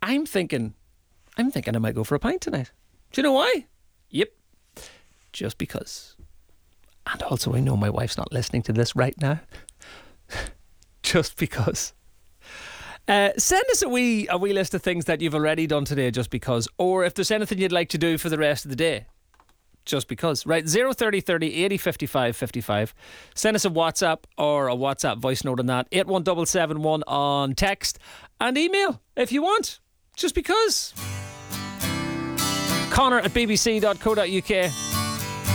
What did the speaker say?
I'm thinking I might go for a pint tonight. Do you know why? Yep. Just because. And also, I know my wife's not listening to this right now. Just because. Send us a wee list of things that you've already done today, just because. Or if there's anything you'd like to do for the rest of the day, just because. Right, 030 30 80 55 55. Send us a WhatsApp or a WhatsApp voice note on that. 81771 on text. And email if you want. Just because. Connor at bbc.co.uk.